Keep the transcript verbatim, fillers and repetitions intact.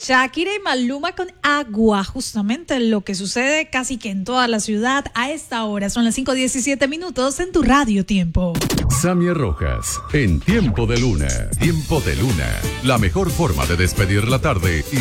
Shakira y Maluma con Agua, justamente lo que sucede casi que en toda la ciudad a esta hora. Son las cinco diecisiete minutos en tu Radio Tiempo. Samia Rojas, en Tiempo de Luna. Tiempo de Luna, la mejor forma de despedir la tarde y